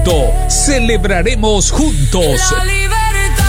pronto celebraremos juntos La libertad.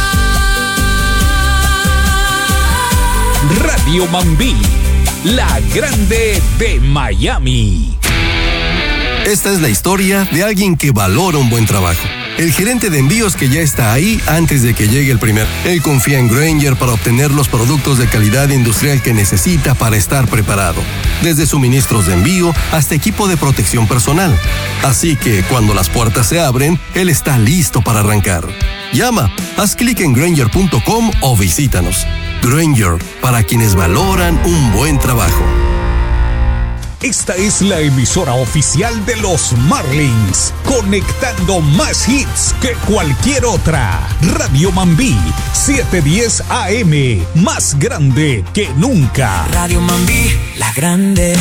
Radio Mambí, la grande de Miami. Esta es la historia de alguien que valora un buen trabajo. El gerente de envíos que ya está ahí antes de que llegue el primer. Él confía en Grainger para obtener los productos de calidad industrial que necesita para estar preparado. Desde suministros de envío hasta equipo de protección personal. Así que cuando las puertas se abren, él está listo para arrancar. Llama, haz clic en Grainger.com o visítanos. Grainger, para quienes valoran un buen trabajo. Esta es la emisora oficial de los Marlins, conectando más hits que cualquier otra. Radio Mambí, 710 AM, más grande que nunca. Radio Mambí, la grande.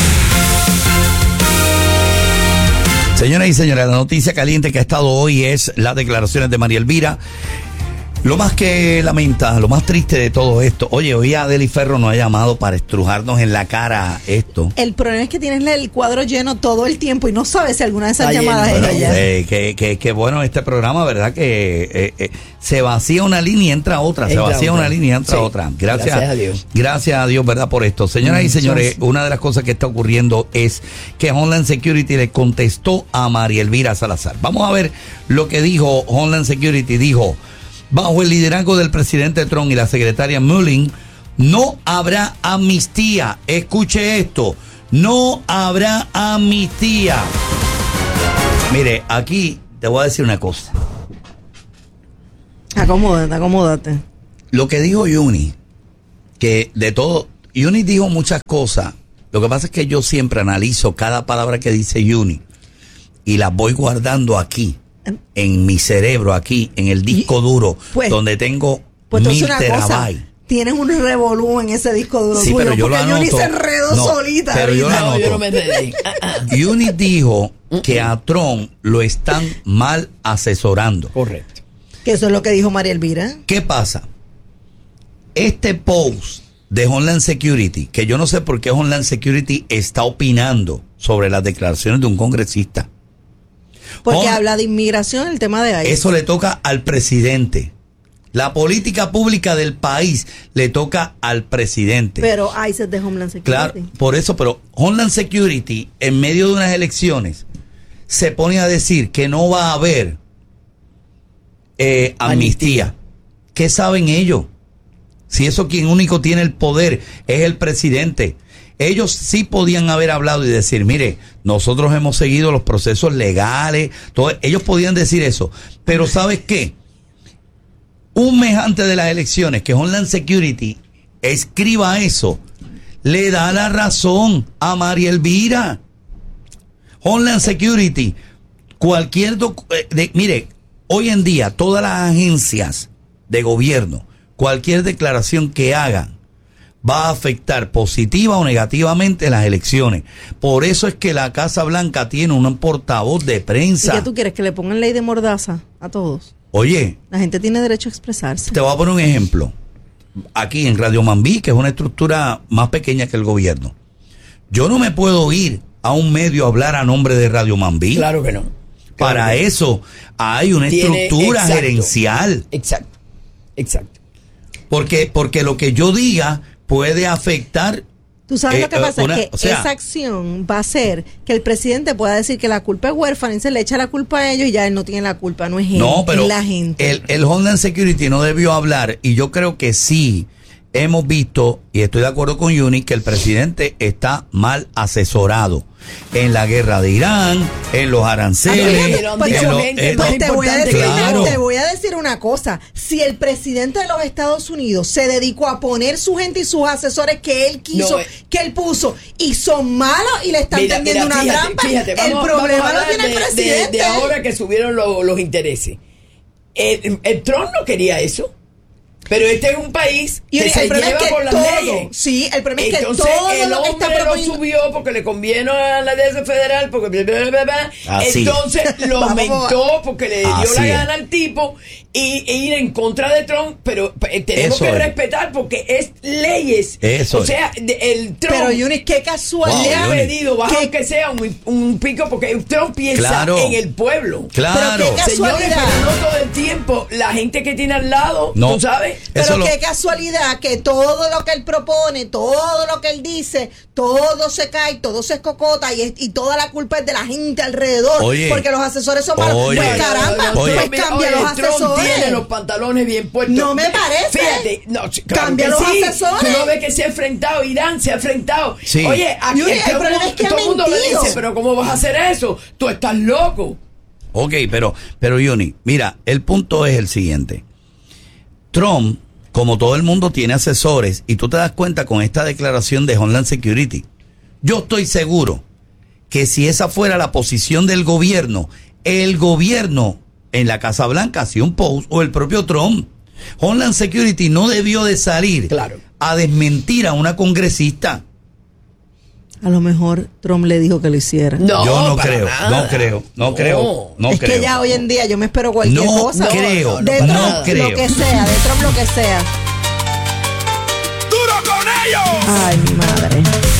Señoras y señores, la noticia caliente que ha estado hoy es las declaraciones de María Elvira. Lo más que lamenta, lo más triste de todo esto, oye, hoy Adeli Ferro nos ha llamado para estrujarnos en la cara esto. El problema es que tienes el cuadro lleno todo el tiempo y no sabes si alguna de esas llamadas Bueno, era ella. que bueno este programa, ¿verdad? Que se vacía una línea y entra otra, se vacía una línea y entra otra. Gracias a Dios. Gracias a Dios, ¿verdad? Por esto. Señoras y señores, una de las cosas que está ocurriendo es que Homeland Security le contestó a María Elvira Salazar. Vamos a ver lo que dijo Homeland Security. Dijo: bajo el liderazgo del presidente Trump y la secretaria Mullin, no habrá amnistía. Escuche esto, no habrá amnistía. Mire, aquí te voy a decir una cosa. Acomódate. Lo que dijo Yuni, que de todo, Yuni dijo muchas cosas. Lo que pasa es que yo siempre analizo cada palabra que dice Yuni y las voy guardando aquí, en mi cerebro, aquí, en el disco duro, pues, donde tengo pues 1000 terabytes. Tienes un revolú en ese disco duro. Sí, tuyo, pero yo lo anoto. Yuni se enredó solita. Pero yo lo anoto. yo no me enredé. Yuni dijo que a Trump lo están mal asesorando. Correcto. Que eso es lo que dijo María Elvira. ¿Qué pasa? Este post de Homeland Security, que yo no sé por qué Homeland Security está opinando sobre las declaraciones de un congresista. Porque habla de inmigración, el tema de ahí. Eso le toca al presidente. La política pública del país le toca al presidente. Pero ICE es de Homeland Security. Claro, por eso, pero Homeland Security, en medio de unas elecciones, se pone a decir que no va a haber amnistía. ¿Qué saben ellos? Si eso quien único tiene el poder es el presidente. Ellos sí podían haber hablado y decir, mire, nosotros hemos seguido los procesos legales, todo, ellos podían decir eso. Pero ¿sabes qué? Un mes antes de las elecciones, que Homeland Security escriba eso, le da la razón a María Elvira. Homeland Security, mire, hoy en día todas las agencias de gobierno, cualquier declaración que hagan, va a afectar positiva o negativamente las elecciones. Por eso es que la Casa Blanca tiene un portavoz de prensa. ¿Y qué tú quieres? ¿Que le pongan ley de mordaza a todos? Oye, la gente tiene derecho a expresarse. Te voy a poner un ejemplo. Aquí en Radio Mambí, que es una estructura más pequeña que el gobierno, yo no me puedo ir a un medio a hablar a nombre de Radio Mambí. Claro que no. Para eso hay una estructura gerencial. Exacto. Porque lo que yo diga puede afectar. Tú sabes lo que pasa, es que esa acción va a hacer que el presidente pueda decir que la culpa es huérfana y se le echa la culpa a ellos y ya él no tiene la culpa, no es él, es la gente. El Homeland Security no debió hablar, y yo creo que sí hemos visto, y estoy de acuerdo con Yuni, que el presidente está mal asesorado en la guerra de Irán, en los aranceles. Te voy a decir una cosa. Si el presidente de los Estados Unidos se dedicó a poner su gente y sus asesores que él quiso, que él puso, y son malos y le están tendiendo una trampa, el problema lo tiene el presidente. De ahora que subieron los intereses. El Trump no quería eso. Pero este es un país que se lleva por las leyes. Sí, el problema es que entonces el hombre lo subió porque le conviene a la ley federal, porque entonces lo aumentó porque le dio la gana al tipo, e ir en contra de Trump, pero tenemos que respetar porque es leyes. Eso o sea, el Trump. Pero Yunis, qué casualidad. Le ha pedido bajo que sea un pico porque Trump piensa en el pueblo. Claro. Pero qué casualidad. Señores, pero no todo el tiempo. La gente que tiene al lado, tú sabes. Pero qué casualidad que todo lo que él propone, todo lo que él dice, todo se cae, todo se escocota y toda la culpa es de la gente alrededor. Porque los asesores son malos. Pues caramba, pues cambia los asesores. Tiene los pantalones bien puestos. No me parece. Fíjate, cambia los asesores. Tú no ves que se ha enfrentado, Irán se ha enfrentado. Sí. Oye, aquí el problema es que todo el mundo le dice, pero ¿cómo vas a hacer eso? Tú estás loco. Ok, pero Yuni, mira, el punto es el siguiente. Trump, como todo el mundo, tiene asesores y tú te das cuenta con esta declaración de Homeland Security. Yo estoy seguro que si esa fuera la posición del gobierno, el gobierno en la Casa Blanca hacía un post, o el propio Trump. Homeland Security no debió de salir a desmentir a una congresista. A lo mejor Trump le dijo que lo hiciera. No, yo no creo, no creo. Es que ya hoy en día yo me espero cualquier cosa. No creo. De Trump, lo que sea, de Trump lo que sea. ¡Duro con ellos! Ay, mi madre.